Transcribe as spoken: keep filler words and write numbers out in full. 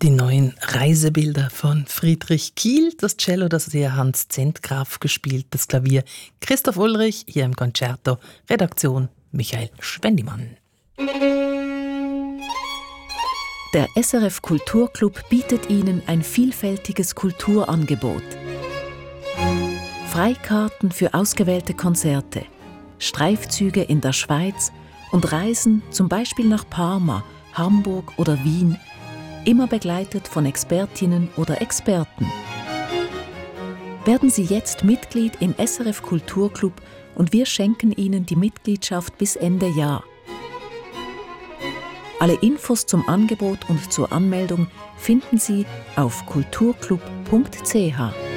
Die neuen Reisebilder von Friedrich Kiel, das Cello, das hat hier Hans Zentgraf gespielt, das Klavier Christoph Ulrich, hier im Concerto, Redaktion Michael Schwendimann. Der S R F Kulturclub bietet Ihnen ein vielfältiges Kulturangebot. Freikarten für ausgewählte Konzerte, Streifzüge in der Schweiz und Reisen zum Beispiel nach Parma, Hamburg oder Wien, immer begleitet von Expertinnen oder Experten. Werden Sie jetzt Mitglied im S R F Kulturclub und wir schenken Ihnen die Mitgliedschaft bis Ende Jahr. Alle Infos zum Angebot und zur Anmeldung finden Sie auf kulturclub punkt c h.